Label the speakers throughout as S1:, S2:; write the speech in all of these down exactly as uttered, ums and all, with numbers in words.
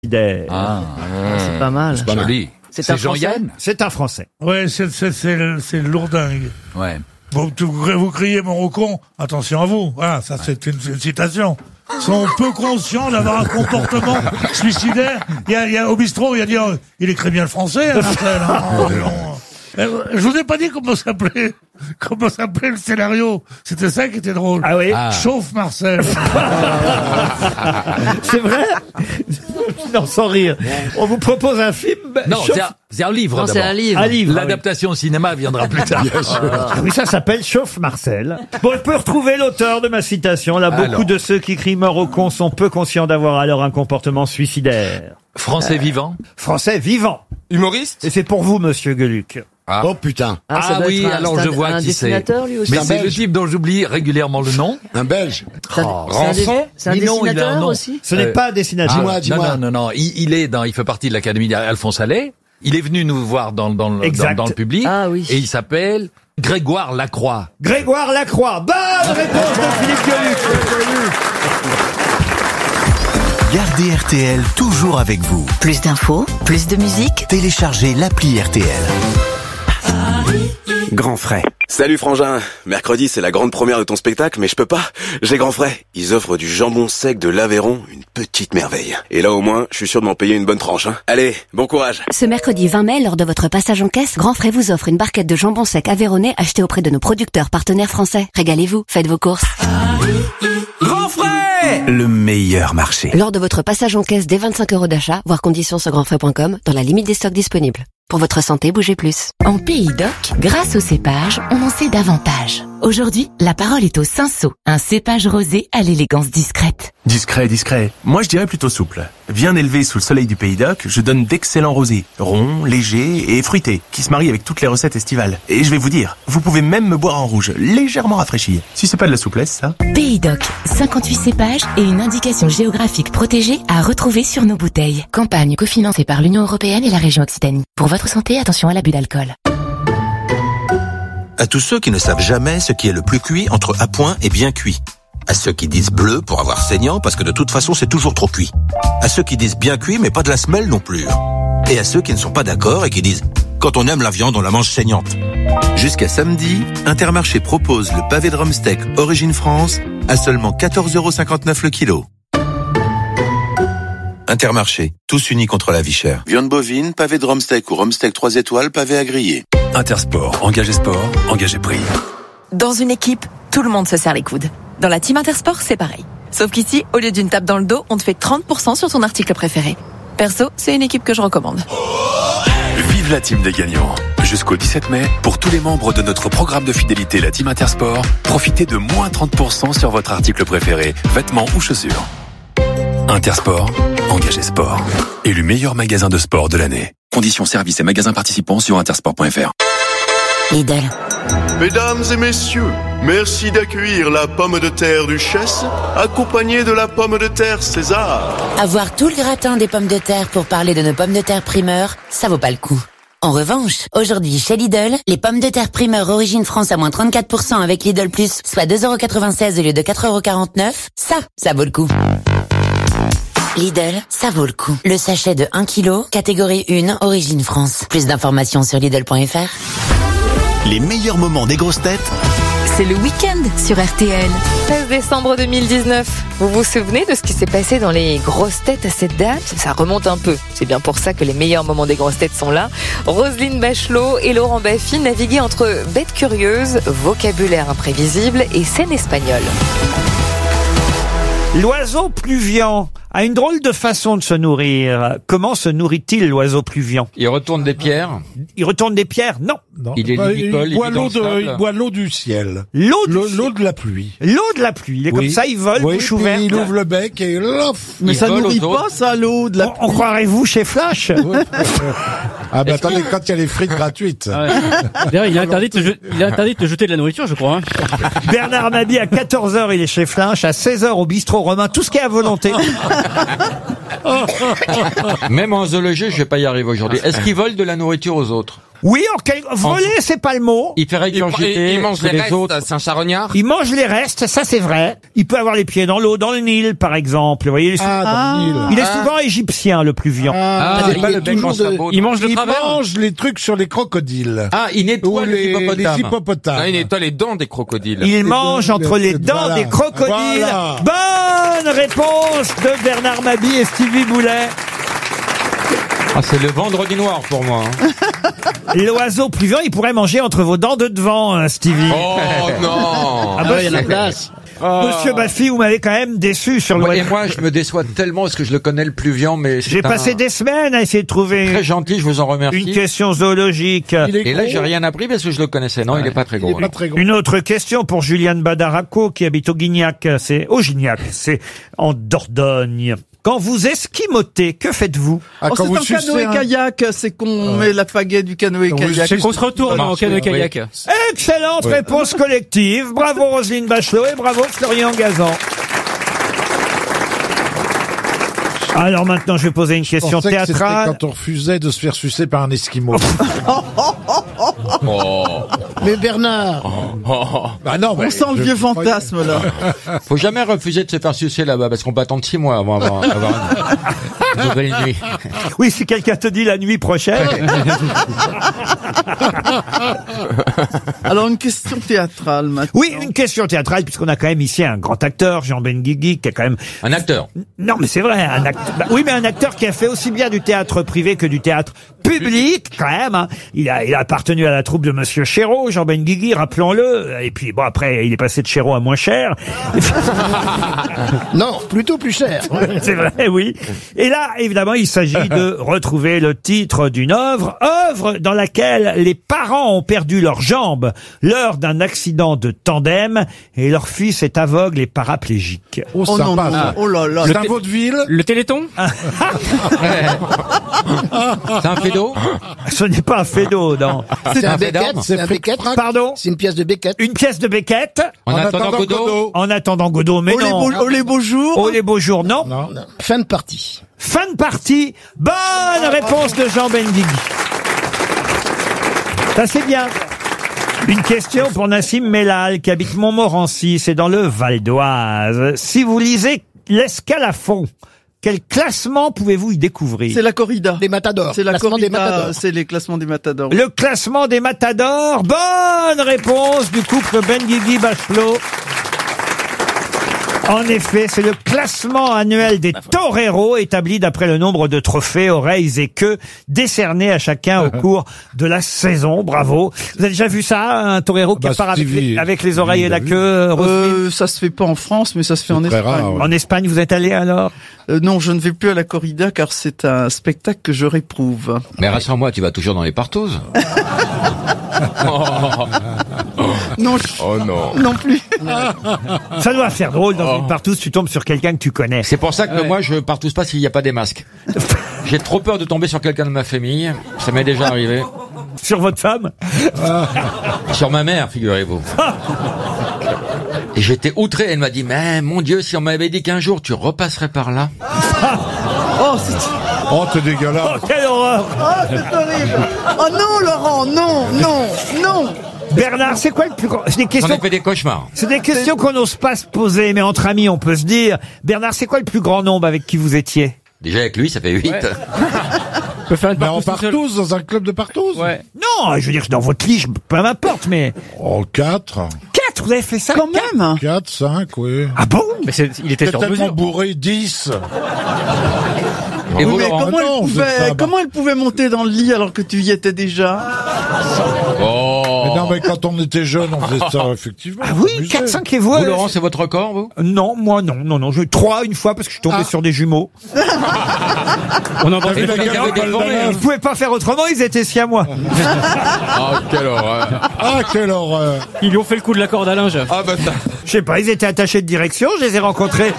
S1: suicidaire.
S2: Ah,
S3: C'est pas mal.
S2: c'est pas joli.
S3: C'est
S2: C'est
S3: un Français
S2: Jean-Yann.
S1: C'est un Français.
S4: Ouais, c'est, c'est, c'est, le- c'est lourdingue.
S2: Ouais.
S4: Vous, tu- vous criez mon con, attention à vous. Voilà, ça c'est une, une citation. Sont peu conscients d'avoir un comportement suicidaire. Il y a, il y a au bistrot, il a dit, oh, il écrit bien le français, hein, Marcel, hein. Oh, non. Euh, Je vous ai pas dit comment s'appelait, comment s'appelait le scénario. C'était ça qui était drôle.
S1: Ah oui.
S2: Ah.
S4: Chauffe Marcel.
S1: C'est vrai? Non, sans rire. On vous propose un film.
S2: Non,
S1: Chauffe-
S2: c'est un, c'est un livre
S3: Non, c'est un
S2: d'abord.
S3: livre.
S1: Un livre.
S2: L'adaptation au cinéma viendra plus tard.
S1: Ah oui, ça s'appelle Chauffe Marcel. Bon, je peux retrouver l'auteur de ma citation. Là, beaucoup
S2: Alors.
S1: de ceux qui crient mort au con sont peu conscients d'avoir alors un comportement suicidaire.
S2: Français vivant.
S1: Français vivant.
S5: Humoriste?
S1: Et c'est pour vous, monsieur Gueluc.
S2: Ah.
S5: Oh putain.
S3: Ah, ça
S2: Ah
S3: doit
S2: oui,
S3: être un-
S2: alors
S3: c'est
S2: je
S3: un-
S2: vois
S3: un
S2: qui c'est.
S3: dessinateur, lui aussi.
S2: Mais
S5: un
S2: c'est le
S5: Belge.
S2: type dont j'oublie régulièrement le nom.
S5: Un Belge.
S3: C'est un-
S2: Oh,
S3: c'est un dé-
S5: Rançon
S3: C'est un
S2: Mais non, il a un
S3: dessinateur
S2: nom.
S3: aussi.
S1: Ce n'est
S2: Euh,
S1: pas un dessinateur.
S5: dis-moi,
S2: Ah,
S5: dis-moi.
S2: Non, non, non, non. Il, il est dans, il fait partie de l'académie d'Alphonse Allais. Il est venu nous voir dans, dans, le-
S1: Exact.
S2: dans, dans le public.
S3: Ah oui.
S2: Et il s'appelle Grégoire Lacroix.
S1: Grégoire Lacroix. Bonne réponse de Philippe Gueluc.
S6: Gardez R T L toujours avec vous.
S7: Plus d'infos, plus de musique.
S6: Téléchargez l'appli R T L. Grand frais.
S8: Salut Frangin, mercredi c'est la grande première de ton spectacle mais je peux pas, j'ai grand frais. Ils offrent du jambon sec de l'Aveyron, une petite merveille. Et là au moins, je suis sûr de m'en payer une bonne tranche. Hein. Allez, bon courage.
S7: Ce mercredi vingt mai, lors de votre passage en caisse, Grand Frais vous offre une barquette de jambon sec aveyronnais achetée auprès de nos producteurs partenaires français. Régalez-vous, faites vos courses.
S6: Grand frais. Le meilleur marché.
S7: Lors de votre passage en caisse dès vingt-cinq euros d'achat, voir conditions sur grandfrais point com, dans la limite des stocks disponibles. Pour votre santé, bougez plus.
S9: En Pays d'Oc, grâce au cépage, on en sait davantage. Aujourd'hui, la parole est au Cinsault, un cépage rosé à l'élégance discrète.
S10: Discret, discret. Moi, je dirais plutôt souple. Bien élevé sous le soleil du Pays d'Oc, je donne d'excellents rosés, ronds, légers et fruités, qui se marient avec toutes les recettes estivales. Et je vais vous dire, vous pouvez même me boire en rouge, légèrement rafraîchi. Si c'est pas de la souplesse, ça.
S9: Pays d'Oc, cinquante-huit cépages et une indication géographique protégée à retrouver sur nos bouteilles. Campagne cofinancée par l'Union européenne et la région Occitanie. Pour votre santé, attention à l'abus d'alcool.
S6: À tous ceux qui ne savent jamais ce qui est le plus cuit entre à point et bien cuit. À ceux qui disent bleu pour avoir saignant parce que de toute façon c'est toujours trop cuit. À ceux qui disent bien cuit mais pas de la semelle non plus. Et à ceux qui ne sont pas d'accord et qui disent quand on aime la viande on la mange saignante. Jusqu'à samedi, Intermarché propose le pavé de Rumsteak Origine France à seulement quatorze euros cinquante-neuf le kilo. Intermarché, tous unis contre la vie chère. Viande bovine, pavé de Rumsteak ou Rumsteak trois étoiles, pavé à griller.
S10: Intersport, engagé sport, engagé prix.
S11: Dans une équipe, tout le monde se serre les coudes. Dans la team Intersport, c'est pareil. Sauf qu'ici, au lieu d'une tape dans le dos, on te fait trente pour cent sur ton article préféré. Perso, c'est une équipe que je recommande.
S10: Vive la team des gagnants. Jusqu'au dix-sept mai, pour tous les membres de notre programme de fidélité, la team Intersport, profitez de moins trente pour cent sur votre article préféré, vêtements ou chaussures. Intersport, engagé sport. Élu meilleur magasin de sport de l'année. Conditions services et magasins participants sur intersport point f r.
S9: Lidl.
S12: Mesdames et messieurs, merci d'accueillir la pomme de terre Duchesse, accompagnée de la pomme de terre César.
S9: Avoir tout le gratin des pommes de terre pour parler de nos pommes de terre primeur, ça vaut pas le coup. En revanche, aujourd'hui chez Lidl, les pommes de terre primeur Origine France à moins trente-quatre pour cent avec Lidl Plus, soit deux euros quatre-vingt-seize au lieu de quatre euros quarante-neuf, ça, ça vaut le coup. Lidl, ça vaut le coup. Le sachet de un kilo, catégorie un, Origine France. Plus d'informations sur Lidl point f r.
S6: Les meilleurs moments des grosses têtes.
S11: C'est le week-end sur R T L.
S13: seize décembre deux mille dix-neuf. Vous vous souvenez de ce qui s'est passé dans les grosses têtes à cette date? Ça remonte un peu. C'est bien pour ça que les meilleurs moments des grosses têtes sont là. Roselyne Bachelot et Laurent Baffy naviguaient entre bêtes curieuses, vocabulaire imprévisible et scène espagnole.
S1: L'oiseau pluvian a une drôle de façon de se nourrir. Comment se nourrit-il, l'oiseau pluvian?
S2: Il retourne des pierres.
S1: Il retourne des pierres? Non.
S4: Non.
S2: Il est
S4: Bah,
S2: libicole,
S4: il
S2: il
S4: boit
S2: vit dans
S4: l'eau
S2: le
S4: de,
S2: sable.
S4: il boit l'eau du ciel.
S1: L'eau du
S4: L'eau,
S1: ciel.
S4: l'eau de la pluie.
S1: L'eau de la pluie. Il est
S4: Oui.
S1: comme ça, il vole,
S4: Oui,
S1: bouche
S4: puis
S1: ouverte.
S4: il ouvre le bec et lof.
S3: Mais
S2: Il
S3: ça
S2: vole
S3: nourrit
S2: aux autres.
S3: pas, ça, l'eau de la
S1: On, on croirait vous chez Flash?
S4: Ah ben attendez, quand il y a les frites gratuites.
S3: D'ailleurs, il est interdit de te je- il est interdit de te jeter de la nourriture, je crois. hein.
S1: Bernard Mabie, à quatorze heures, il est chez Flash. À seize heures, au bistrot romain. Tout ce qui est à volonté.
S2: Même en zoologie, je vais pas y arriver aujourd'hui. Est-ce qu'ils volent de la nourriture aux autres?
S1: Oui, en quel... voler, c'est pas le mot.
S5: Il fait régurgiter.
S14: Il, il mange
S5: que
S14: les,
S5: les
S14: restes,
S5: autres.
S14: c'est un charognard.
S1: Il mange les restes, ça c'est vrai. Il peut avoir les pieds dans l'eau, dans le Nil, par exemple. Vous voyez, il est, sou-
S15: Ah, dans le Nil.
S1: il est
S14: Ah.
S1: souvent égyptien, le pluvian.
S15: Ah,
S5: Ah, c'est
S15: il
S5: pas
S15: est
S5: le bec
S15: toujours
S5: en
S15: de-
S5: sabot.
S3: Il mange le
S15: Il
S3: travers.
S15: mange les trucs sur les crocodiles.
S5: Ah, il
S15: Ou
S5: nettoie les,
S15: les, les
S5: hippopotames.
S15: hippopotames.
S14: Non, il nettoie les dents des crocodiles.
S1: Il mange
S15: le-
S1: entre les
S15: le-
S1: dents
S15: voilà.
S1: des crocodiles.
S15: Voilà.
S1: Bonne réponse de Bernard Mabie et Stevie Boulet.
S5: Ah, c'est le vendredi noir pour moi. hein.
S1: L'oiseau pluvian, il pourrait manger entre vos dents de devant, hein, Stevie.
S14: Oh non.
S1: Ah bah,
S15: il y a la place.
S1: Monsieur Baffy, vous m'avez quand même déçu sur
S5: Ouais,
S1: l'oiseau.
S5: et moi, je me déçois tellement parce que je le connais le pluvian, mais c'est
S1: J'ai
S5: un-
S1: passé des semaines à essayer de trouver
S5: très gentil, je vous en remercie.
S1: une question zoologique.
S15: Il est
S5: Et là,
S15: gros.
S5: j'ai rien appris parce que je le connaissais. Non, il est pas très
S15: Il
S5: gros.
S15: est pas très gros.
S1: Une autre question pour Juliane Badaraco qui habite au Guignac. C'est au Gignac, c'est en Dordogne. Quand vous esquimotez, que faites-vous?
S15: Ah,
S16: Oh,
S15: quand vous
S16: c'est un
S15: sucez un-
S16: canoë-kayak, c'est qu'on met la pagaie du canoë-kayak.
S3: C'est qu'on se retourne en canoë-kayak.
S1: Excellente réponse collective. Bravo Roselyne Bachelot et bravo Florian Gazan. Alors maintenant, je vais poser une
S15: Je
S1: question
S15: pensais que c'était
S1: théâtrale.
S15: quand on refusait de se faire sucer par un esquimau.
S16: Mais Bernard,
S15: Bah non,
S16: on sent le vieux fantasme là.
S5: Faut jamais refuser de se faire sucer là-bas parce qu'on peut attendre six mois avant avoir, avoir une nouvelle nuit.
S1: Oui, si quelqu'un te dit la nuit prochaine.
S16: Alors une question théâtrale maintenant.
S1: Oui, une question théâtrale, puisqu'on a quand même ici un grand acteur, Jean Benguigui, qui a quand même...
S5: Un acteur.
S1: Non, mais c'est vrai, un acteur... bah oui, mais un acteur qui a fait aussi bien du théâtre privé que du théâtre public, quand même. Hein. Il a, il a appartenu à la troupe de Monsieur Chéreau, Jean Benguigui, rappelons-le. Et puis, bon, après, il est passé de Chéreau à moins cher.
S16: Non, plutôt plus cher.
S1: C'est vrai, oui. Et là, évidemment, il s'agit de retrouver le titre d'une œuvre, œuvre dans laquelle les parents ont perdu leurs jambes lors d'un accident de tandem et leur fils est aveugle et paraplégique.
S15: Oh,
S16: Oh non,
S15: sympa,
S16: non,
S15: ça.
S16: oh là là.
S15: C'est un vaudeville.
S3: Le Téléthon.
S5: C'est un fédo.
S1: Ce n'est pas un fédo, non.
S16: C'est
S5: un
S16: un
S5: fait
S16: Beckett,
S5: d'armes.
S16: c'est un Beckett.
S1: Pardon?
S16: C'est une pièce de Beckett.
S1: Une pièce de Beckett.
S5: En, attendant Godot.
S1: En attendant Godot, mais
S16: Oh les
S1: non.
S16: beaux, oh les beaux jours.
S1: Oh les beaux jours, non.
S15: Non.
S16: Fin de partie.
S1: Fin de partie. Bonne réponse de Jean Benguigui. Ça c'est bien. Une question pour Nassim Mellal qui habite Montmorency, c'est dans le Val d'Oise. Si vous lisez L'Escalafon, quel classement pouvez-vous y découvrir?
S16: C'est la corrida.
S17: Les matadors.
S16: C'est la
S17: Classement
S16: corrida,
S17: des matadors.
S16: c'est les classements des matadors.
S1: Le classement des matadors. Bonne réponse du couple Benguigui-Bachelot. En effet, c'est le classement annuel des toreros établi d'après le nombre de trophées, oreilles et queues décernés à chacun au cours de la saison. Bravo. Vous avez déjà vu ça, un torero qui
S15: Bah,
S1: part avec,
S15: Stevie,
S1: les- avec les oreilles et
S15: il
S1: la
S15: l'a vu.
S1: queue, Roselyne?
S16: Euh, ça se fait pas en France, mais ça se fait en
S15: très
S16: Espagne.
S15: rare, ouais.
S1: En Espagne, vous êtes allé alors?
S16: Euh, non, je ne vais plus à la corrida car c'est un spectacle que je réprouve.
S5: Mais rassure-moi, tu vas toujours dans les partous.
S16: Non,
S14: Oh non.
S16: non plus.
S1: Ça doit faire drôle dans une partouze, tu tombes sur quelqu'un que tu connais.
S5: C'est pour ça que moi, je partouze pas s'il n'y a pas des masques. J'ai trop peur de tomber sur quelqu'un de ma famille. Ça m'est déjà arrivé.
S1: Sur votre femme?
S5: Sur ma mère, figurez-vous. Et j'étais outré. Elle m'a dit, mais mon Dieu, si on m'avait dit qu'un jour tu repasserais par là.
S16: Oh, c'est
S15: Oh, t'es dégueulasse.
S1: Oh, quelle horreur!
S16: oh, c'est horrible. Oh non, Laurent, non, non, non.
S1: Bernard, c'est quoi le plus grand? C'est des
S5: J'en
S1: questions.
S5: ai fait des cauchemars.
S1: C'est des questions qu'on n'ose pas se poser, mais entre amis, on peut se dire. Bernard, c'est quoi le plus grand nombre avec qui vous étiez?
S5: Déjà avec lui, ça fait huit.
S3: On peut faire une
S15: Mais en
S3: partouze tout seul.
S15: partouze, dans un club de partouze.
S3: Ouais.
S1: Non, je veux dire, dans votre lit, je- peu m'importe, mais...
S15: Oh, quatre.
S1: Quatre, vous avez fait ça?
S16: Quand même.
S15: Quatre, cinq, oui.
S1: Ah bon?
S3: Mais c'est, il était
S15: T'es
S3: sur
S15: tellement
S3: mesure.
S15: bourré, dix.
S5: Et
S16: Oui,
S5: vous,
S16: mais
S5: Laurent?
S16: comment,
S15: Ah non,
S16: elle
S15: vous
S16: pouvait,
S15: êtes pas-
S16: comment elle pouvait monter dans le lit alors que tu y étais déjà?
S5: Oh.
S15: Mais non, mais quand on était jeune, on faisait ça, effectivement.
S1: Ah oui,
S15: on s'amusait.
S1: quatre, cinq et vous?
S5: Vous,
S1: euh,
S5: Laurent, c'est votre record, vous?
S1: Non, moi non, non, non, j'ai eu trois une fois parce que je suis tombé
S15: Ah.
S1: sur des jumeaux.
S3: On embrasse
S15: T'as vu
S3: les
S15: la
S3: gens.
S15: gueule de
S5: des forêts,
S15: Baldaneuf
S1: Ils pouvaient pas faire autrement, ils étaient siamois.
S14: Oh, quelle horreur.
S15: Ah, quelle horreur.
S3: Ils lui ont fait le coup de la corde à linge.
S14: Ah bah ça.
S1: Je sais pas, ils étaient attachés de direction, je les ai rencontrés.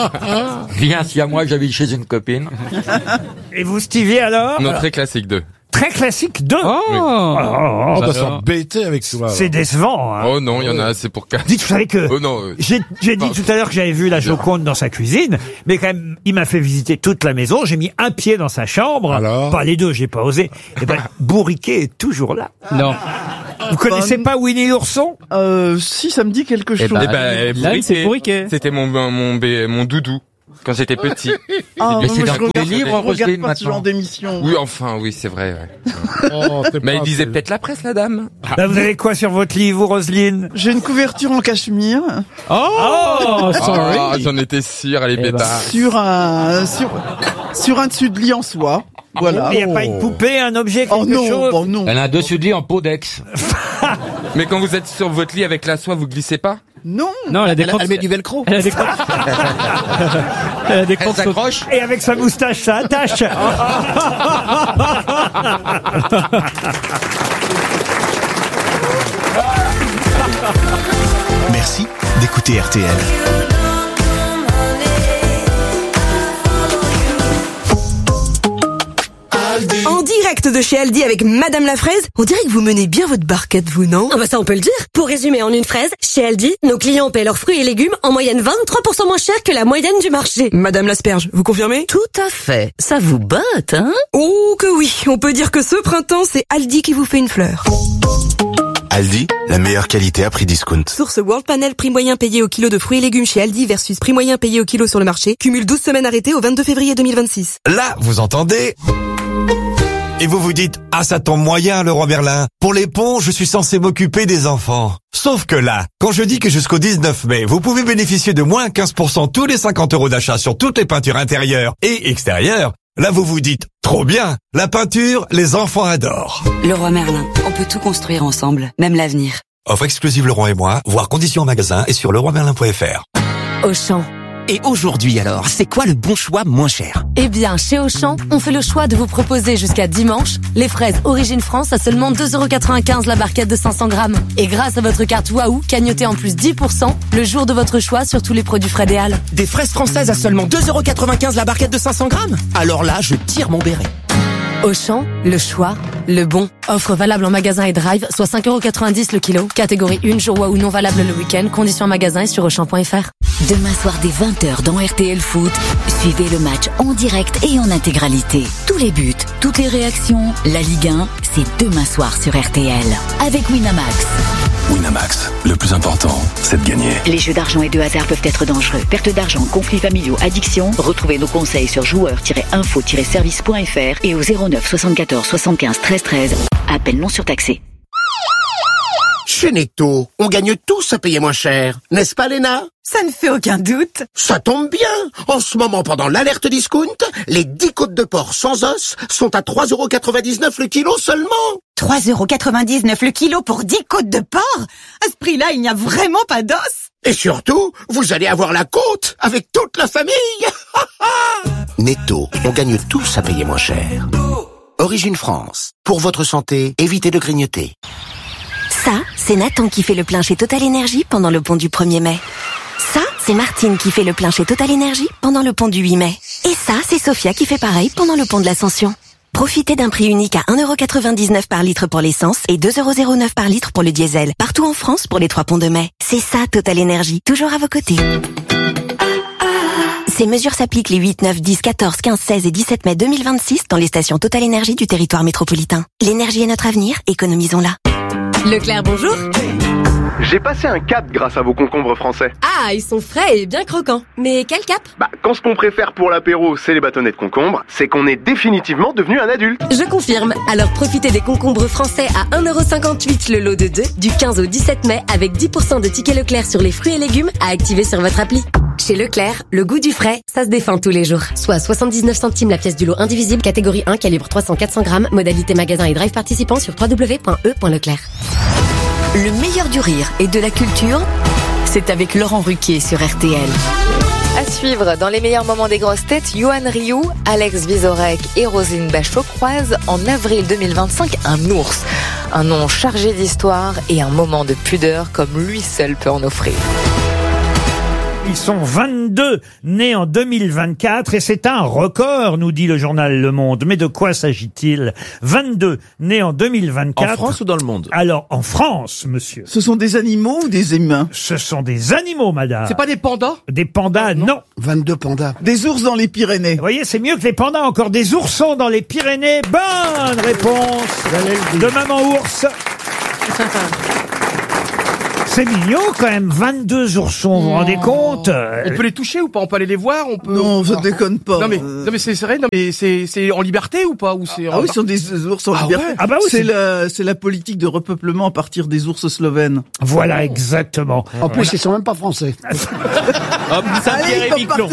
S5: Viens, si à moi, j'habite chez une copine.
S1: Et vous, Stevie, alors?
S14: Non, très classique deux.
S1: Très classique deux.
S3: Oh,
S15: On va s'embêter avec toi.
S1: C'est décevant. Hein.
S14: Oh non, il y en a assez pour quatre.
S1: Dites, vous savez que
S14: Oh non. euh,
S1: j'ai j'ai dit tout à l'heure que j'avais vu la Joconde dans sa cuisine, mais quand même, il m'a fait visiter toute la maison. J'ai mis un pied dans sa chambre.
S15: Alors
S1: Pas les deux, j'ai pas osé. Et ben, Bourriquet est toujours là.
S3: Non.
S1: Vous connaissez pas Winnie l'ourson?
S16: Euh, si, ça me dit quelque chose.
S14: Eh ben,
S3: Là, c'est Bourriquet.
S14: C'était mon, mon, mon, bé- mon doudou. Quand j'étais petit.
S16: Ah,
S5: Mais
S16: non,
S5: c'est
S16: mais
S5: dans
S16: je
S5: tous les
S16: regarde-
S5: livres,
S16: je regarde
S5: Roselyne,
S16: pas ce genre
S5: maintenant.
S16: d'émission.
S14: Oui, enfin, oui, c'est vrai. Ouais.
S15: Oh, t'es
S14: Mais
S15: pas
S14: il lisait
S15: assez-
S14: peut-être la presse, la dame.
S1: Là, vous avez quoi sur votre livre, vous, Roselyne?
S16: J'ai une couverture en cachemire
S3: Oh, sorry.
S14: Ah, j'en étais sûr, elle est
S3: Eh ben.
S14: bêtard.
S16: sur un sur sur un dessus de lit en soie. Voilà.
S1: Il n'y a pas une poupée, un objet, quelque
S16: Oh non,
S1: chose?
S16: bon non.
S5: Elle a un dessus de lit en peau d'ex.
S14: Mais quand vous êtes sur votre lit avec la soie, vous glissez pas?
S16: Non.
S3: Non, elle a des
S17: Elle,
S3: crocs.
S17: elle met du velcro.
S3: Elle a des crocs. Elle a des
S5: Elle
S3: crocs.
S5: s'accroche.
S1: Et avec sa moustache, ça attache.
S18: Merci d'écouter R T L.
S19: En direct de chez Aldi avec Madame la Fraise, on dirait que vous menez bien votre barquette, vous, non?
S20: Ah bah ça on peut le dire. Pour résumer en une phrase, chez Aldi, nos clients paient leurs fruits et légumes en moyenne vingt-trois pour cent moins cher que la moyenne du marché.
S19: Madame l'Asperge, vous confirmez?
S20: Tout à fait. Ça vous botte, hein?
S19: Oh que oui, on peut dire que ce printemps, c'est Aldi qui vous fait une fleur.
S18: Aldi, la meilleure qualité à prix discount.
S19: Source World Panel, prix moyen payé au kilo de fruits et légumes chez Aldi versus prix moyen payé au kilo sur le marché. Cumule douze semaines arrêtées au vingt-deux février deux mille vingt-six.
S18: Là, vous entendez? Et vous vous dites, ah ça tombe moyen le roi Merlin. Pour les ponts, je suis censé m'occuper des enfants. Sauf que là, quand je dis que jusqu'au dix-neuf mai, vous pouvez bénéficier de moins quinze pour cent tous les cinquante euros d'achat sur toutes les peintures intérieures et extérieures, là vous vous dites, trop bien, la peinture, les enfants adorent.
S21: Leroy Merlin, on peut tout construire ensemble, même l'avenir.
S18: Offre exclusive Leroy et moi, voir conditions en magasin et sur leroy merlin point f r.
S20: Auchan.
S17: Et aujourd'hui alors, c'est quoi le bon choix moins cher?
S20: Eh bien, chez Auchan, on fait le choix de vous proposer jusqu'à dimanche les fraises Origine France à seulement deux euros quatre-vingt-quinze la barquette de cinq cents grammes. Et grâce à votre carte Waouh, cagnotez en plus dix pour cent le jour de votre choix sur tous les produits frais des Halles.
S17: Des fraises françaises à seulement deux euros quatre-vingt-quinze la barquette de cinq cents grammes? Alors là, je tire mon béret.
S20: Auchan, le choix, le bon. Offre valable en magasin et drive, soit cinq euros quatre-vingt-dix le kilo. Catégorie un, jour Waouh non valable le week-end. Conditions en magasin et sur auchan point f r.
S9: Demain soir dès vingt heures dans R T L Foot, suivez le match en direct et en intégralité. Tous les buts, toutes les réactions, la Ligue un, c'est demain soir sur R T L. Avec Winamax.
S10: Winamax, le plus important, c'est de gagner.
S9: Les jeux d'argent et de hasard peuvent être dangereux. Perte d'argent, conflits familiaux, addiction. Retrouvez nos conseils sur joueurs tiret info tiret service point f r et au zéro neuf soixante-quatorze soixante-quinze treize treize. Appel non surtaxé.
S17: Chez Netto, on gagne tous à payer moins cher. N'est-ce pas, Léna?
S19: Ça ne fait aucun doute.
S17: Ça tombe bien. En ce moment, pendant l'alerte discount, les dix côtes de porc sans os sont à trois euros quatre-vingt-dix-neuf le kilo seulement.
S19: trois euros quatre-vingt-dix-neuf le kilo pour dix côtes de porc? À ce prix-là, il n'y a vraiment pas d'os.
S17: Et surtout, vous allez avoir la côte avec toute la famille. Netto, on gagne tous à payer moins cher. Origine France. Pour votre santé, évitez de grignoter.
S7: Ça, c'est Nathan qui fait le plein chez Total Énergie pendant le pont du premier mai. Ça, c'est Martine qui fait le plein chez Total Énergie pendant le pont du huit mai. Et ça, c'est Sophia qui fait pareil pendant le pont de l'Ascension. Profitez d'un prix unique à un euro quatre-vingt-dix-neuf par litre pour l'essence et deux euros zéro neuf par litre pour le diesel. Partout en France pour les trois ponts de mai. C'est ça, Total Énergie. Toujours à vos côtés. Ces mesures s'appliquent les huit, neuf, dix, quatorze, quinze, seize et dix-sept mai deux mille vingt-six dans les stations Total Énergie du territoire métropolitain. L'énergie est notre avenir, économisons-la.
S20: Leclerc, bonjour.
S22: J'ai passé un cap grâce à vos concombres français.
S20: Ah, ils sont frais et bien croquants. Mais quel cap?
S22: Bah, quand ce qu'on préfère pour l'apéro, c'est les bâtonnets de concombre, c'est qu'on est définitivement devenu un adulte.
S20: Je confirme. Alors profitez des concombres français à un euro cinquante-huit le lot de deux du quinze au dix-sept mai avec dix pour cent de tickets Leclerc sur les fruits et légumes à activer sur votre appli. Chez Leclerc, le goût du frais, ça se défend tous les jours. Soit soixante-dix-neuf centimes la pièce du lot indivisible, catégorie un, calibre trois cents à quatre cents grammes, modalité magasin et drive participant sur w w w point e point leclerc.
S9: Le meilleur du rire et de la culture, c'est avec Laurent Ruquier sur R T L.
S13: À suivre, dans les meilleurs moments des grosses têtes, Yoann Rioux, Alex Vizorek et Roselyne Bachelot croisent en avril deux mille vingt-cinq un ours. Un nom chargé d'histoire et un moment de pudeur comme lui seul peut en offrir.
S1: Ils sont vingt-deux nés en deux mille vingt-quatre et c'est un record, nous dit le journal Le Monde. Mais de quoi s'agit-il? vingt-deux nés en deux mille vingt-quatre.
S8: En France ou dans le monde?
S1: Alors, en France, monsieur.
S16: Ce sont des animaux ou des humains?
S1: Ce sont des animaux, madame.
S12: C'est pas des pandas?
S1: Des pandas, non.
S23: vingt-deux pandas.
S16: Des ours dans les Pyrénées.
S1: Vous voyez, c'est mieux que les pandas, encore des oursons dans les Pyrénées. Bonne réponse de Maman Ours. C'est mignon quand même, vingt-deux oursons, vous vous rendez compte?
S12: On peut les toucher ou pas? On peut aller les voir? On peut...
S16: Non, ça déconne pas.
S12: Non mais, non mais c'est vrai, non mais c'est, c'est en liberté ou pas? Ou c'est
S16: Ah
S12: en...
S16: oui, ce sont des ours en
S12: Ah
S16: liberté.
S12: ouais
S1: Ah bah oui,
S16: c'est
S1: c'est-
S16: la, c'est la politique de repeuplement à partir des ours slovènes.
S1: Voilà, exactement.
S23: En plus, ils sont même pas français.
S8: Hop, Saint-Pierre et Miquelon.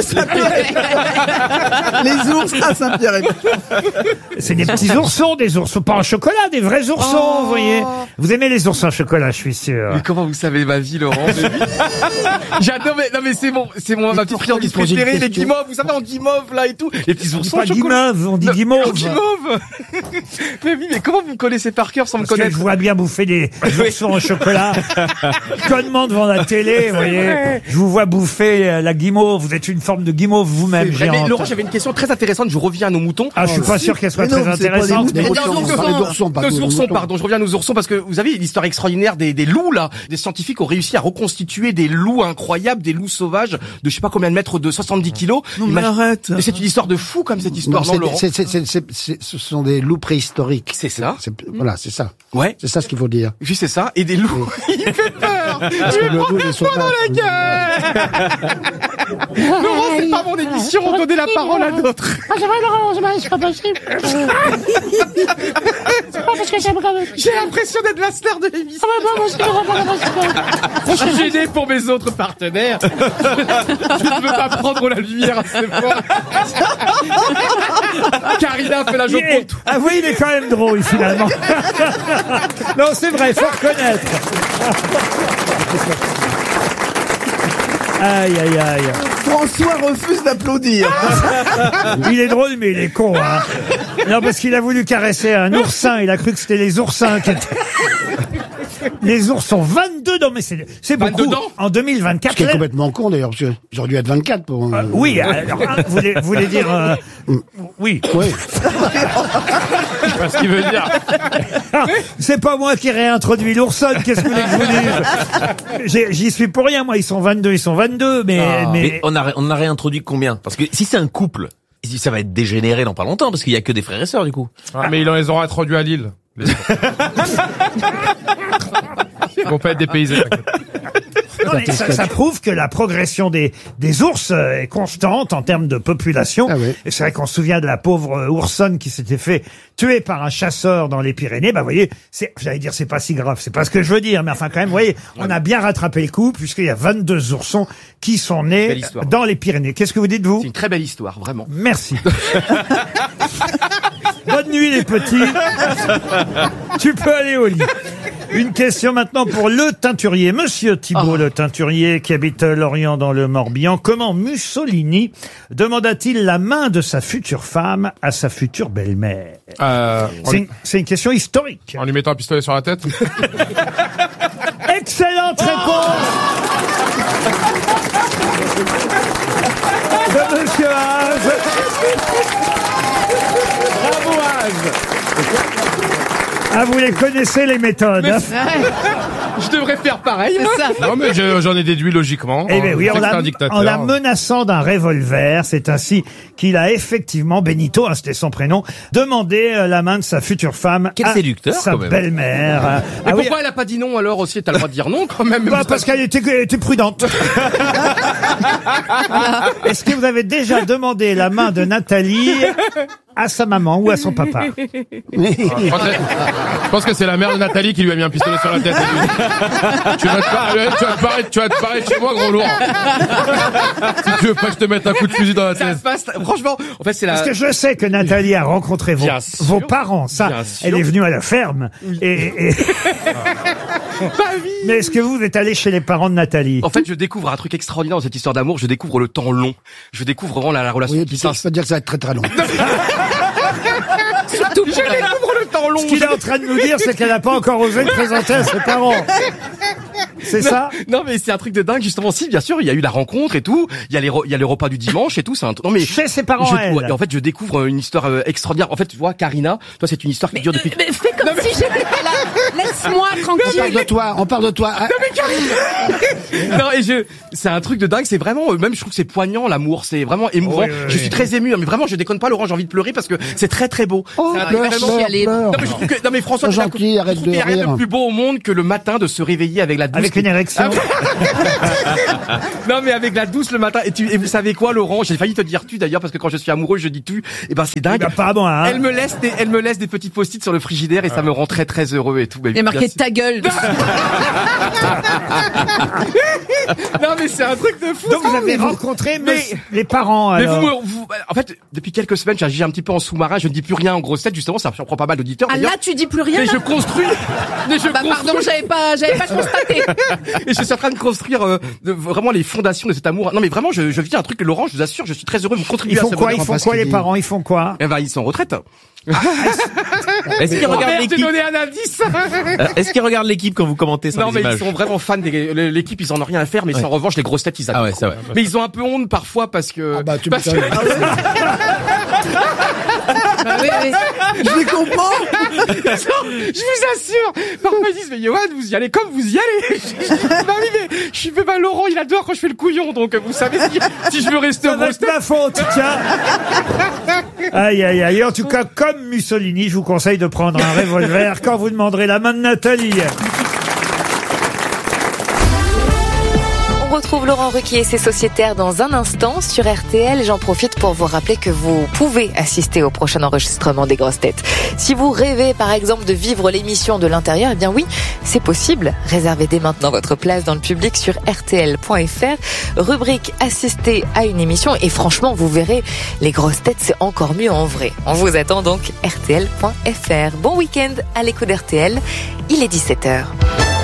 S16: Les ours à Saint-Pierre-et-Miquelon.
S1: C'est des petits oursons, des oursons pas en chocolat, des vrais oursons, vous voyez. Vous aimez les oursons en chocolat, je suis sûr.
S12: Mais comment vous savez ma vie, Laurent? J'adore, mais non mais c'est mon, c'est mon ma petite friandise préférée, les guimauves. Vous savez en guimauve là et tout, les petits
S1: On dit
S12: oursons
S1: pas
S12: au chocolat.
S1: guimauve, on dit
S12: Non,
S1: guimauve.
S12: guimauve. Mais oui, mais comment vous me connaissez par cœur sans me
S1: Parce que
S12: connaître?
S1: je vois bien bouffer des oursons au chocolat. Connement devant la télé, vous voyez. Je vous vois bouffer euh, la guimauve. Vous êtes une forme de guimauve vous-même,
S12: C'est vrai, mais
S1: géante.
S12: Laurent, j'avais une question très intéressante. Je reviens à nos moutons.
S1: Ah, je suis pas sûr qu'elle soit
S16: Mais non,
S1: très
S16: c'est pas des
S1: intéressante.
S16: moutons.
S1: mais-
S23: Des
S12: Non,
S23: oursons,
S12: non,
S23: on parlait
S12: non,
S23: d'oursons, pas
S12: nos
S23: de
S12: oursons,
S23: moutons.
S12: pardon, je reviens à nos oursons parce que vous avez l'histoire extraordinaire des, des loups là. Des scientifiques ont réussi à reconstituer des loups incroyables, des loups sauvages de je sais pas combien de mètres, de soixante-dix kilos.
S16: Non, mais
S12: Imagine-
S16: arrête.
S12: Mais c'est une histoire de fou comme cette histoire, non,
S23: c'est-
S12: Laurent?
S23: c'est- c'est- c'est- c'est- c'est- ce sont des loups préhistoriques.
S12: C'est ça.
S23: C'est- Voilà, c'est ça.
S12: Ouais.
S23: C'est ça ce qu'il faut dire.
S12: Oui, c'est ça. Et des loups. Il fait peur.
S23: Parce que
S12: Il
S23: le
S12: me prend
S23: loup, il est
S12: pas
S23: sauvage.
S12: dans la gueule. Laurent, c'est pas mon émission. Donnez la parole à d'autres.
S24: Ah, c'est vrai, Laurent, c'est pas- c'est pas possible. C'est pas parce que c'est comme...
S12: J'ai l'impression d'être la star de l'émission.
S24: Ah, bah, moi aussi, Laurent, moi, moi, moi,
S12: Je suis gêné pour mes autres partenaires. Je ne veux pas prendre la lumière à ces fois. Karina fait la
S1: Il est-
S12: joconde.
S1: Ah oui, il est quand même drôle, finalement. Non, c'est vrai, faut reconnaître. Aïe, aïe, aïe.
S16: François refuse d'applaudir.
S1: Il est drôle, mais il est con, hein. Non, parce qu'il a voulu caresser un oursin. Il a cru que c'était les oursins qui étaient... Les ours sont vingt-deux dents, mais c'est, c'est beaucoup.
S12: vingt-deux dents
S1: En deux mille vingt-quatre.
S23: Ce qui est
S1: là-
S23: complètement con d'ailleurs, parce que j'aurais dû être vingt-quatre pour...
S1: Euh, oui, alors, hein, vous voulez, vous voulez dire... euh, oui.
S23: Oui.
S14: Je sais pas ce qu'il veut dire.
S1: C'est pas moi qui réintroduis l'oursonne, qu'est-ce que vous voulez que je vous dise? J'ai- J'y suis pour rien, moi, ils sont vingt-deux, ils sont vingt-deux, mais...
S8: Mais
S1: mais...
S8: on a, on a réintroduit combien? Parce que si c'est un couple, ça va être dégénéré dans pas longtemps, parce qu'il y a que des frères et sœurs, du coup.
S14: Ah, mais ils les auront introduits à Lille. Les... Ils vont pas être dépaysés. t'inquiète.
S1: Non, mais ça, ça prouve que la progression des, des ours euh, est constante en termes de population.
S23: Ah oui.
S1: Et c'est vrai qu'on se souvient de la pauvre euh, oursonne qui s'était fait tuer par un chasseur dans les Pyrénées. Bah, vous voyez, c'est, j'allais dire, c'est pas si grave. C'est pas ce que je veux dire. Mais enfin, quand même, vous voyez, on a bien rattrapé le coup puisqu'il y a vingt-deux oursons qui sont nés
S12: Belle histoire.
S1: dans les Pyrénées. Qu'est-ce que vous dites, vous?
S12: C'est une très belle histoire, vraiment.
S1: Merci. Bonne nuit, les petits. Tu peux aller au lit. Une question maintenant pour le teinturier. Monsieur Thibault,
S12: Oh.
S1: le teinturier qui habite Lorient dans le Morbihan. Comment Mussolini demanda-t-il la main de sa future femme à sa future belle-mère?
S14: Euh, en,
S1: C'est
S14: lui,
S1: une, c'est une question historique.
S14: en lui mettant un pistolet sur la tête.
S1: Excellente réponse de Monsieur Haas.
S12: Bravo, Az.
S1: Ah, vous les connaissez, les méthodes.
S12: Mais
S1: hein.
S12: Je devrais faire pareil.
S14: Non, mais je- j'en ai déduit logiquement.
S1: Eh bien oui,
S14: Je sais
S1: en
S14: que c'est
S1: la,
S14: un dictateur.
S1: en la menaçant d'un revolver, c'est ainsi qu'il a effectivement, Benito, hein, c'était son prénom, demandé euh, la main de sa future femme
S8: Quel
S1: à
S8: séducteur,
S1: sa
S8: quand même.
S1: belle-mère. Euh,
S12: Mais
S1: ah oui,
S12: pourquoi elle a pas dit non alors aussi? T'as le droit de dire non quand même.
S1: bah, parce qu'elle était, elle était prudente. Est-ce que vous avez déjà demandé la main de Nathalie à sa maman ou à son papa?
S14: Je pense que- je pense que c'est la mère de Nathalie qui lui a mis un pistolet sur la tête. tu, vas te par- tu vas te barrer, tu vas te barrer de chez moi, gros lourd. Si tu veux pas que je te mette un coup de fusil dans la
S12: Ça
S14: tête.
S12: se passe, franchement, en fait, c'est la.
S1: Parce que je sais que Nathalie a rencontré vos,
S12: Bien sûr.
S1: vos parents. Ça,
S12: Bien sûr.
S1: elle est venue à la ferme. Et, et-
S12: Bah oui.
S1: Mais est-ce que vous êtes allé chez les parents de Nathalie?
S12: En fait, je découvre un truc extraordinaire dans cette histoire d'amour. Je découvre le temps long. Je découvre vraiment la, la relation
S23: Oui,
S12: qui
S23: je peux
S12: s'installe.
S23: dire que ça va être très très long.
S12: Surtout, je découvre le temps long.
S1: Ce qu'il est en train de nous dire, c'est qu'elle n'a pas encore osé le présenter à ses parents. C'est
S12: non,
S1: ça?
S12: Non, mais c'est un truc de dingue, justement. Si, bien sûr, il y a eu la rencontre et tout. Il y a les, re- il y a le repas du dimanche et tout. C'est un, non, mais.
S1: Chez ses parents,
S12: je,
S1: elle.
S12: ouais, et en fait, je découvre une histoire euh, extraordinaire. En fait, tu vois, Karina, toi, c'est une histoire qui dure depuis.
S2: Mais fais comme si j'étais pas là. Laisse-moi
S23: On
S2: tranquille.
S23: parle de toi, on parle de toi. Ah,
S12: Non, mais Karina! Non, et je, c'est un truc de dingue. C'est vraiment, euh, même, je trouve que c'est poignant, l'amour. C'est vraiment émouvant.
S1: Oui, oui,
S12: je
S1: oui.
S12: suis très ému. Mais vraiment, je déconne pas, Laurent, j'ai envie de pleurer parce que c'est très, très beau.
S23: Oh,
S12: C'est un-
S23: pleure,
S12: vraiment-
S23: pleure, pleure.
S12: Non, mais je trouve que, non, mais François,
S23: Sois
S12: tu l'as-
S23: gentil, arrête
S12: je trouve
S23: de
S12: qu'il y a rien
S23: rire.
S12: de plus beau au monde que le matin de se réveiller avec la douce.
S1: Avec une érection.
S12: Non, mais avec la douce le matin. Et, tu, et vous savez quoi, Laurent? J'ai failli te dire tu d'ailleurs parce que quand je suis amoureux, je dis tu. Et ben, c'est dingue.
S1: Eh ben, pas moi, hein.
S12: Elle me laisse des, elle me laisse des petits post-it sur le frigidaire et ça me rend très très heureux et tout. Mais
S2: Il y a marqué
S12: bien sûr.
S2: ta gueule.
S12: Non, mais c'est un truc de fou.
S1: Donc,
S12: ça.
S1: vous avez
S12: Mais
S1: rencontré
S12: mais-
S1: monsieur- les parents,
S12: Mais
S1: alors.
S12: vous, vous- en fait, depuis quelques semaines, j'agis un petit peu en sous-marin. Je ne dis plus rien en grosse tête. Justement, ça surprend pas mal d'auditeurs.
S2: Ah
S12: d'ailleurs.
S2: là, tu dis plus rien.
S12: Mais
S2: là
S12: je construis. Mais je
S2: Bah pardon,
S12: construis.
S2: j'avais pas, j'avais pas constaté.
S12: Et je suis en train de construire euh, de- vraiment les fondations de cet amour. Non mais vraiment, je, je vis un truc, Laurent, je vous assure, je suis très heureux de vous contribuer
S1: Ils
S12: à
S1: font
S12: ce
S1: quoi?
S12: bonheur.
S1: Ils font quoi, les parents? Ils font quoi?
S12: Eh ben, ils sont en retraite.
S8: Est-ce qu'ils
S12: Oh
S8: regardent
S12: merde, j'ai
S8: l'équipe
S12: donné un indice.
S8: Euh, Est-ce qu'ils regardent l'équipe quand vous commentez sur
S12: Non
S8: les
S12: mais
S8: images
S12: ils sont vraiment fans des l'équipe, ils en ont rien à faire, mais
S8: Ouais.
S12: en revanche les grosses têtes ils adorent.
S8: Ah ouais, c'est vrai.
S12: Mais ils ont un peu honte parfois parce que.
S23: Ah bah, tu
S12: parce que...
S23: m'étonnes.
S2: Bah oui, oui.
S23: Je les comprends.
S12: Attends, je vous assure. Parfois ils disent mais Johan, vous y allez comme vous y allez. Je dis, bah oui mais je suis pas Laurent, il adore quand je fais le couillon, donc vous savez si, si je veux rester
S1: Ça
S12: au
S1: va
S12: grosse
S1: être ma faute, tiens. Aïe, aïe, aïe. En tout cas, comme Mussolini, je vous conseille de prendre un revolver quand vous demanderez la main de Nathalie.
S13: On retrouve Laurent Ruquier et ses sociétaires dans un instant sur R T L. J'en profite pour vous rappeler que vous pouvez assister au prochain enregistrement des grosses têtes. Si vous rêvez par exemple de vivre l'émission de l'intérieur, eh bien oui, c'est possible. Réservez dès maintenant votre place dans le public sur R T L point F R. Rubrique assister à une émission et franchement vous verrez, les grosses têtes c'est encore mieux en vrai. On vous attend donc R T L point F R. Bon week-end à l'écoute d'R T L. Il est dix-sept heures.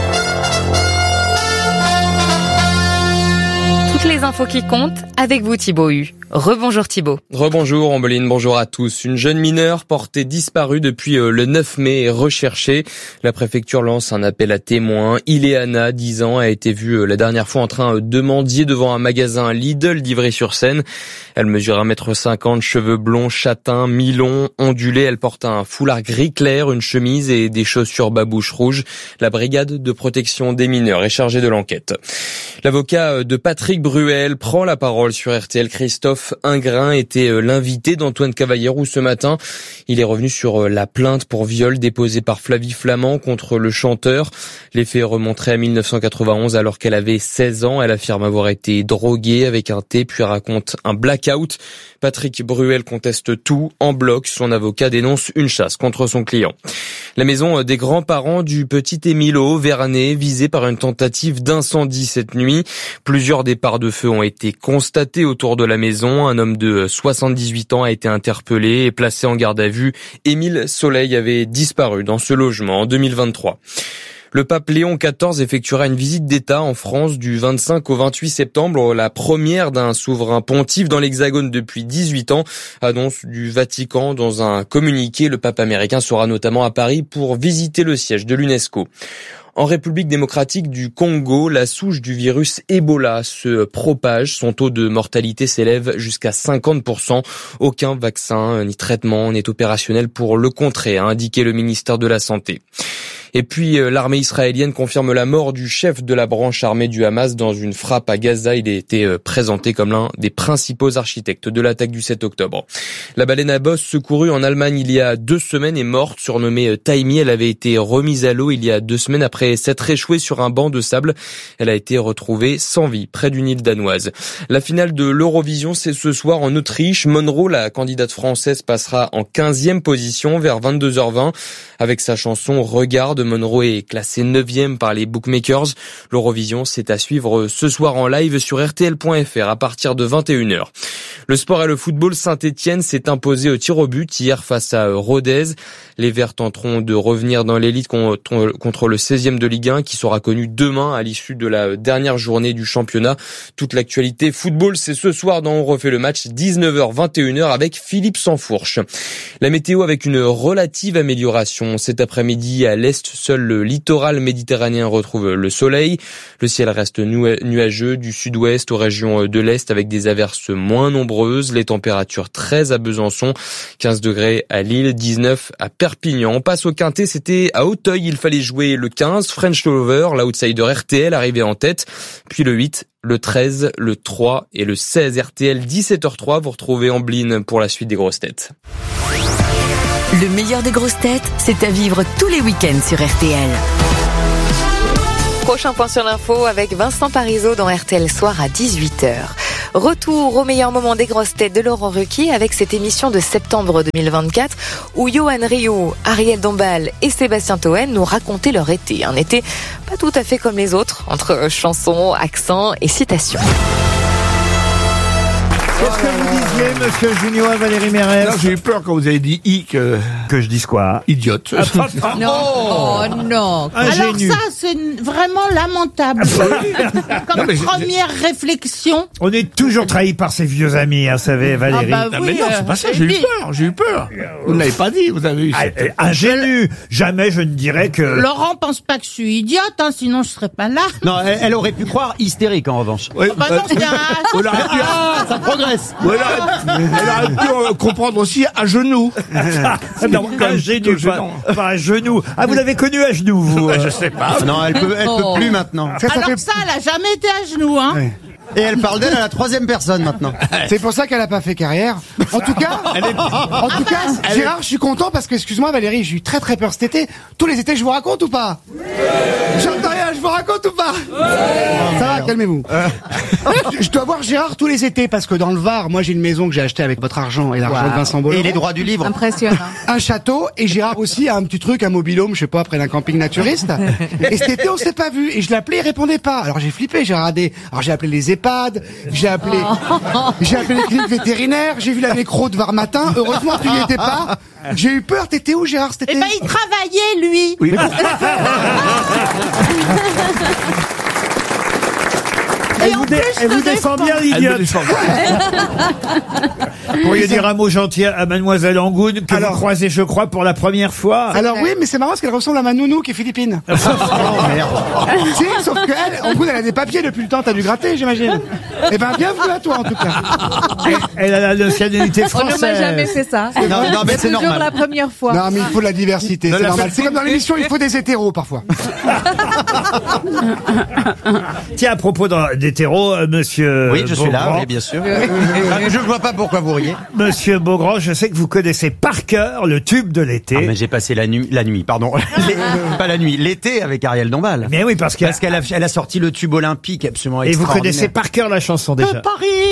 S13: Toutes les infos qui comptent avec vous Thibaut Hu. Rebonjour Thibaut.
S4: Rebonjour Ambeline, bonjour à tous. Une jeune mineure portée disparue depuis euh, le neuf mai est recherchée. La préfecture lance un appel à témoins. Ileana, dix ans, a été vue euh, la dernière fois en train euh, de mendier devant un magasin Lidl d'Ivry-sur-Seine. Elle mesure un mètre cinquante, cheveux blonds, châtains, mi-longs, ondulés. Elle porte un foulard gris clair, une chemise et des chaussures babouches rouges. La brigade de protection des mineurs est chargée de l'enquête. L'avocat de Patrick Bruel prend la parole sur R T L. Christophe Ingrain était l'invité d'Antoine Cavallero ce matin. Il est revenu sur la plainte pour viol déposée par Flavie Flament contre le chanteur. Les faits remonteraient à mille neuf cent quatre-vingt-onze alors qu'elle avait seize ans. Elle affirme avoir été droguée avec un thé puis raconte un blackout. Patrick Bruel conteste tout en bloc. Son avocat dénonce une chasse contre son client. La maison des grands-parents du petit Émilo, Vernet, visée par une tentative d'incendie cette nuit. Plusieurs départs de feu ont été constatés autour de la maison. Un homme de soixante-dix-huit ans a été interpellé et placé en garde à vue. Émile Soleil avait disparu dans ce logement en deux mille vingt-trois. Le pape Léon quatorze effectuera une visite d'État en France du vingt-cinq au vingt-huit septembre, la première d'un souverain pontife dans l'Hexagone depuis dix-huit ans, annonce du Vatican dans un communiqué. Le pape américain sera notamment à Paris pour visiter le siège de l'UNESCO. En République démocratique du Congo, la souche du virus Ebola se propage. Son taux de mortalité s'élève jusqu'à cinquante pour cent. Aucun vaccin ni traitement n'est opérationnel pour le contrer, a indiqué le ministère de la Santé. Et puis, l'armée israélienne confirme la mort du chef de la branche armée du Hamas dans une frappe à Gaza. Il a été présenté comme l'un des principaux architectes de l'attaque du sept octobre. La baleine à bosse secourue en Allemagne il y a deux semaines est morte, surnommée Taimi. Elle avait été remise à l'eau il y a deux semaines après s'être échouée sur un banc de sable. Elle a été retrouvée sans vie près d'une île danoise. La finale de l'Eurovision, c'est ce soir en Autriche. Monroe, la candidate française, passera en quinzième position vers vingt-deux heures vingt avec sa chanson Regarde. Monroe est classé neuvième par les bookmakers. L'Eurovision, c'est à suivre ce soir en live sur R T L point F R à partir de vingt et une heures. Le sport et le football, Saint-Étienne s'est imposé au tir au but hier face à Rodez. Les Verts tenteront de revenir dans l'élite contre le seizième de Ligue un qui sera connu demain à l'issue de la dernière journée du championnat. Toute l'actualité football, c'est ce soir dans On refait le match, dix-neuf heures vingt et une heures avec Philippe Sansfourche. La météo avec une relative amélioration cet après-midi à l'est Seul le littoral méditerranéen retrouve le soleil. Le ciel reste nuageux du sud-ouest aux régions de l'est avec des averses moins nombreuses. Les températures treize à Besançon, quinze degrés à Lille, dix-neuf à Perpignan. On passe au quintet, c'était à Auteuil. Il fallait jouer le quinze, French Lover, l'outsider R T L arrivé en tête. Puis le huit, le treize, le trois et le seize R T L, dix-sept heures trois. Vous retrouvez Amblin pour la suite des grosses têtes.
S3: Le meilleur des grosses têtes, c'est à vivre tous les week-ends sur R T L.
S13: Prochain point sur l'info avec Vincent Parisot dans R T L Soir à dix-huit heures. Retour au meilleur moment des grosses têtes de Laurent Ruquier avec cette émission de septembre deux mille vingt-quatre où Johan Rioux, Ariel Dombal et Sébastien Toen nous racontaient leur été. Un été pas tout à fait comme les autres, entre chansons, accents et citations.
S1: Qu'est-ce que vous disiez, monsieur Junio, à Valérie Mérès?
S23: Non, j'ai eu peur quand vous avez dit i que...
S1: Que je dise quoi?
S23: Idiote.
S2: Non. Oh, non. Alors
S1: Ingénu.
S2: ça, c'est vraiment lamentable. Comme
S23: Non, mais je-
S2: première réflexion.
S1: On est toujours trahi par ses vieux amis, hein, vous savez, Valérie.
S2: Ah bah
S23: Ah, mais
S2: oui,
S23: non,
S2: euh,
S23: c'est pas ça,
S2: et
S23: j'ai eu
S2: puis-
S23: peur, j'ai eu peur. Vous ne l'avez pas dit, vous avez eu...
S1: Ah, euh, ingénu. Jamais je ne dirais que...
S2: Laurent pense pas que je suis idiote, hein, sinon je serais pas là.
S6: Non, elle, elle aurait pu croire hystérique en revanche.
S23: Oui,
S2: Bah non, c'est un...
S23: on aurait pu...
S6: Ah, ça progresse.
S23: Ou elle aurait, elle aurait pu euh, comprendre aussi à genoux.
S1: non,
S23: quand même
S1: ingénu,
S23: plutôt
S1: pas,
S23: gênant.
S1: pas à genoux. Ah, vous l'avez connu à genoux, vous?
S23: Ouais,
S1: euh.
S23: je sais pas.
S6: Non, elle peut, elle peut
S2: Oh.
S6: plus maintenant.
S23: Ça, ça
S2: Alors
S23: fait-
S2: ça, elle a jamais été à genoux, hein.
S6: Ouais. Et elle parle d'elle à la troisième personne maintenant.
S12: C'est pour ça qu'elle a pas fait carrière. En tout cas, en tout cas, Gérard, je suis content parce que, excuse-moi Valérie, j'ai eu très très peur cet été. Tous les étés, je vous raconte ou pas? J'entends rien, je vous raconte ou pas? Ça va, calmez-vous. Je- Je dois voir Gérard tous les étés parce que dans le Var, moi j'ai une maison que j'ai achetée avec votre argent et l'argent
S6: Wow.
S12: de Vincent Bolloré.
S6: Et les droits du livre.
S2: Impressionnant.
S12: Un château, et Gérard aussi a un petit truc, un mobilhome, je sais pas, près d'un camping naturiste. Et cet été, on s'est pas vu. Et je l'appelais, il répondait pas. Alors j'ai flippé, j'ai regardé. Alors j'ai appelé les EHPAD, j'ai appelé, j'ai appelé les cliniques vétérinaires, j'ai vu la nécro de Var matin. Heureusement, tu n'y étais pas. J'ai eu peur. T'étais où, Gérard, cet été?
S2: Eh ben, il travaillait, lui.
S23: Oui, mais
S2: Et
S1: Elle
S2: en
S1: vous, dé-
S2: plus, je
S1: elle vous
S2: te
S1: défend
S2: défends.
S1: bien,
S23: elle me
S1: l'idiote.
S23: défend.
S1: Vous pourriez dire un mot gentil à Mademoiselle Angoune, que
S12: Alors-
S1: vous croisez, je crois, pour la première fois.
S12: Alors oui, mais c'est marrant parce qu'elle ressemble à ma nounou qui est philippine.
S6: Oh merde.
S12: Si, sauf qu'elle, en gros, elle a des papiers depuis le temps, t'as dû gratter, j'imagine. Eh ben, bienvenue à toi, en tout cas.
S1: Elle a la nationalité
S2: On ne
S1: française.
S2: m'a jamais fait ça.
S6: Non, non, mais c'est
S2: toujours
S6: normal.
S2: la première fois.
S12: Non, mais il faut de la diversité, c'est
S23: la
S12: normal.
S23: fête-
S12: C'est comme dans l'émission, il faut des hétéros, parfois.
S1: Tiens, à propos d'un- d'hétéro, euh, monsieur
S6: Oui, je suis là,
S1: Beaugrand,
S6: oui, bien sûr. Ah, je ne vois pas pourquoi vous riez.
S1: Monsieur Beaugrand, je sais que vous connaissez par cœur le tube de l'été.
S6: Ah, mais j'ai passé la nuit, la nuit, pardon. Les- pas la nuit, l'été avec Ariel Dombal.
S1: Mais oui, parce que-
S6: Parce qu'elle a, elle a sorti le tube olympique absolument
S1: Et vous
S6: extraordinaire.
S1: connaissez par cœur la chanson déjà.
S2: Paris.